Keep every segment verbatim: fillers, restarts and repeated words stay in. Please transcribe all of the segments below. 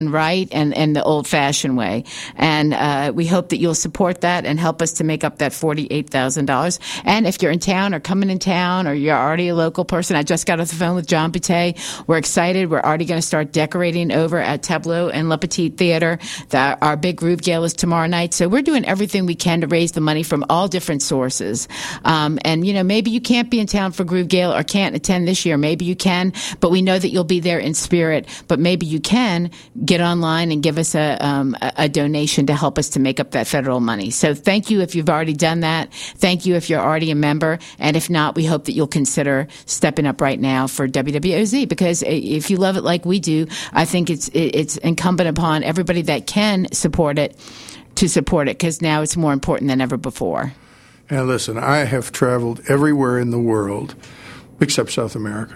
right and, and the old-fashioned way. And uh, we hope that you'll support that and help us to make up that forty-eight thousand dollars. And if you're in town or coming in town or you're already a local person, I just got off the phone with John Boutte. We're excited. We're already going to start decorating over at Tableau and Le Petit Theater. The, our big Groove Gale is tomorrow night. So we're doing everything we can to raise the money from all different sources. Um, and, you know, maybe you can't be in town for Groove Gale or can't attend this year. Maybe you can, but we know that you'll be there in spirit. But maybe you can get online and give us a, um, a, a donation to help us to make up that federal money. So thank you if you've already done that. Thank you if you're already a member. And if not, we hope that you'll consider stepping up right now for W W O Z, because if you love it like we do, I think it's it's incumbent upon everybody that can support it to support it, because now it's more important than ever before. And listen, I have traveled everywhere in the world except South America.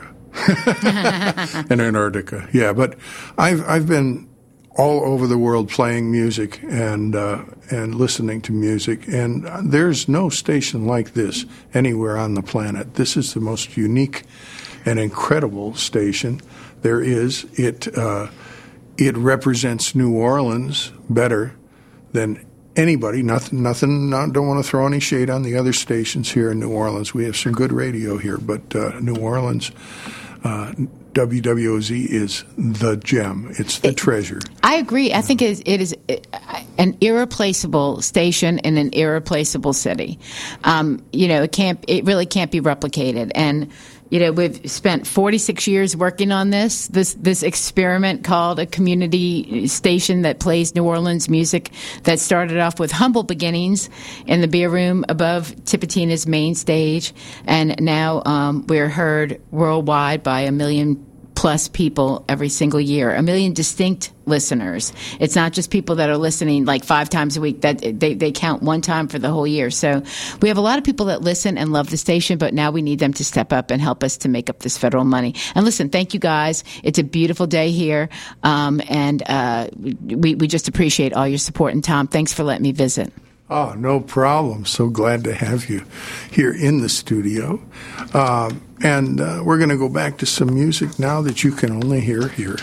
And Antarctica, yeah. But I've I've been all over the world playing music and uh, and listening to music, and there's no station like this anywhere on the planet. This is the most unique and incredible station there is. It uh, it represents New Orleans better than anybody. Nothing. Nothing. Not, don't want to throw any shade on the other stations here in New Orleans. We have some good radio here, but uh, New Orleans. Uh, W W O Z is the gem. It's the it, treasure. I agree. I think it is, it is an irreplaceable station in an irreplaceable city. Um, you know, it can't. It really can't be replicated. And you know, we've spent forty-six years working on this this this experiment called a community station that plays New Orleans music. That started off with humble beginnings in the beer room above Tipitina's main stage, and now um, we're heard worldwide by a million plus people every single year, a million distinct listeners. It's not just people that are listening like five times a week. That they, they count one time for the whole year. So we have a lot of people that listen and love the station, but now we need them to step up and help us to make up this federal money. And listen, thank you guys. It's a beautiful day here. Um, and uh, we, we just appreciate all your support. And Tom, thanks for letting me visit. Oh, no problem. So glad to have you here in the studio. Um, and uh, we're going to go back to some music now that you can only hear here,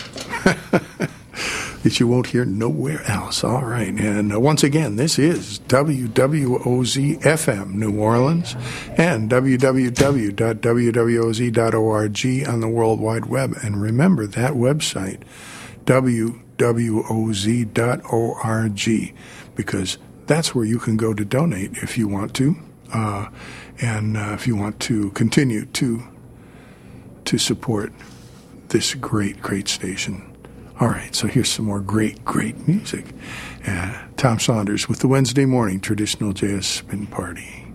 that you won't hear nowhere else. All right. And uh, once again, this is W W O Z F M New Orleans and w w w dot w w o z dot org on the World Wide Web. And remember that website, w w o z dot org, because that's where you can go to donate if you want to, uh, and uh, if you want to continue to to support this great, great station. All right, so here's some more great, great music. Uh, Tom Saunders with the Wednesday Morning Traditional Jazz Spin Party.